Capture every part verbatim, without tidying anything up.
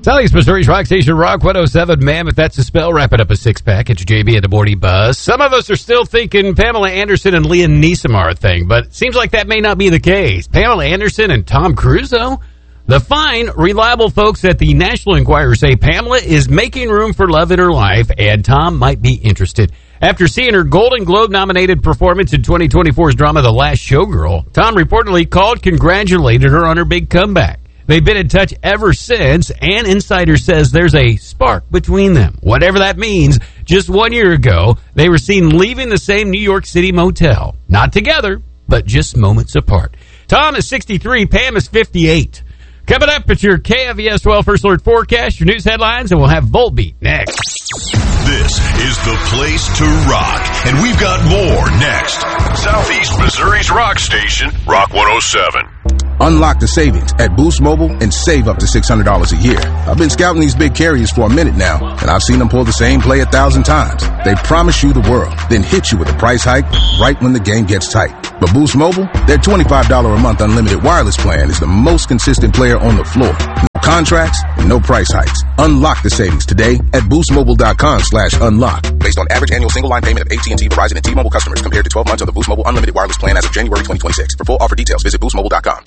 Southeast Missouri's Rock Station, Rock one oh seven. Mammoth, that's the spell. Wrapping up a six-pack. It's J B at the Morning Buzz. Some of us are still thinking Pamela Anderson and Liam Neeson are a thing, but it seems like that may not be the case. Pamela Anderson and Tom Cruise, though? The fine, reliable folks at the National Enquirer say Pamela is making room for love in her life, and Tom might be interested. After seeing her Golden Globe-nominated performance in twenty twenty-four's drama The Last Showgirl, Tom reportedly called, congratulated her on her big comeback. They've been in touch ever since, and Insider says there's a spark between them. Whatever that means, just one year ago, they were seen leaving the same New York City motel. Not together, but just moments apart. Tom is sixty-three, Pam is fifty-eight. Coming up at your K F V S twelve First Alert forecast, your news headlines, and we'll have Volbeat next. This is the place to rock, and we've got more next. Southeast Missouri's rock station, Rock one oh seven. Unlock the savings at Boost Mobile and save up to six hundred dollars a year. I've been scouting these big carriers for a minute now, and I've seen them pull the same play a thousand times. They promise you the world, then hit you with a price hike right when the game gets tight. But Boost Mobile, their twenty-five dollars a month unlimited wireless plan is the most consistent player on the floor. No contracts, no price hikes. Unlock the savings today at boostmobile.com slash unlock. Based on average annual single line payment of A T and T, Verizon, and T-Mobile customers compared to twelve months of the Boost Mobile unlimited wireless plan as of January twenty twenty-six. For full offer details, visit boost mobile dot com.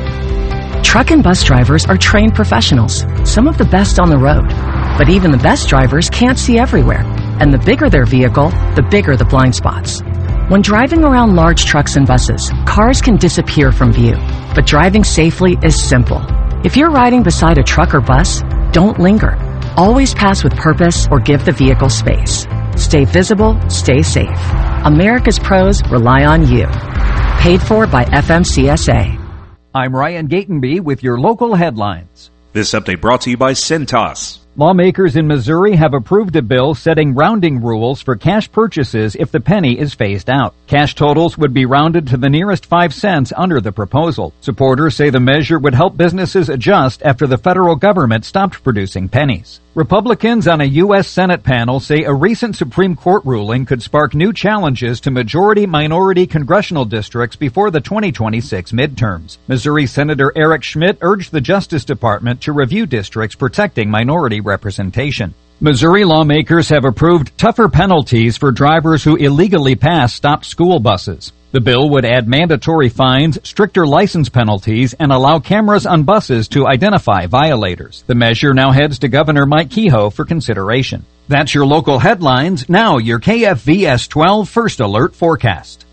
Truck and bus drivers are trained professionals, some of the best on the road. But even the best drivers can't see everywhere. And the bigger their vehicle, the bigger the blind spots. When driving around large trucks and buses, cars can disappear from view. But driving safely is simple. If you're riding beside a truck or bus, don't linger. Always pass with purpose or give the vehicle space. Stay visible, stay safe. America's pros rely on you. Paid for by F M C S A. I'm Ryan Gatenby with your local headlines. This update brought to you by Cintas. Lawmakers in Missouri have approved a bill setting rounding rules for cash purchases if the penny is phased out. Cash totals would be rounded to the nearest five cents under the proposal. Supporters say the measure would help businesses adjust after the federal government stopped producing pennies. Republicans on a U S Senate panel say a recent Supreme Court ruling could spark new challenges to majority-minority congressional districts before the twenty twenty-six midterms. Missouri Senator Eric Schmitt urged the Justice Department to review districts protecting minority representation. Missouri lawmakers have approved tougher penalties for drivers who illegally pass stopped school buses. The bill would add mandatory fines, stricter license penalties, and allow cameras on buses to identify violators. The measure now heads to Governor Mike Kehoe for consideration. That's your local headlines. Now your K F V S twelve First Alert forecast.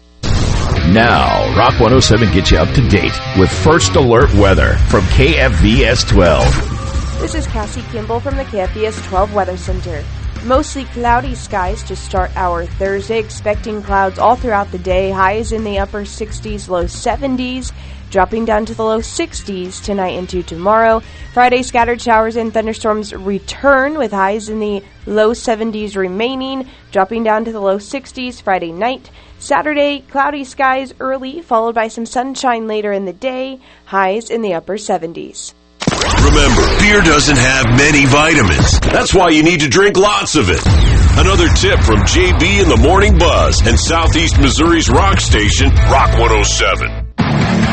Now, Rock one oh seven gets you up to date with First Alert weather from K F V S twelve. This is Cassie Kimball from the K F V S twelve Weather Center. Mostly cloudy skies to start our Thursday, expecting clouds all throughout the day. Highs in the upper sixties, low seventies, dropping down to the low sixties tonight into tomorrow. Friday, scattered showers and thunderstorms return with highs in the low seventies remaining, dropping down to the low sixties Friday night. Saturday, cloudy skies early, followed by some sunshine later in the day, highs in the upper seventies. Remember, beer doesn't have many vitamins. That's why you need to drink lots of it. Another tip from J B in the Morning Buzz and Southeast Missouri's rock station, Rock one oh seven.